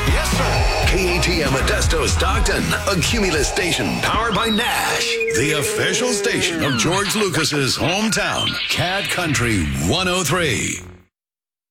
Yes, sir. KATM Modesto Stockton, a Cumulus station powered by Nash, the official station of George Lucas's hometown, Cat Country 103.